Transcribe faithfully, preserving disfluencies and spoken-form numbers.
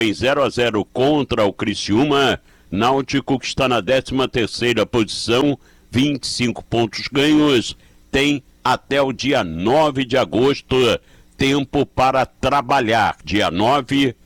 em zero a zero contra o Criciúma. Náutico, que está na décima terceira posição, vinte e cinco pontos ganhos, tem até o dia nove de agosto tempo para trabalhar. Dia nove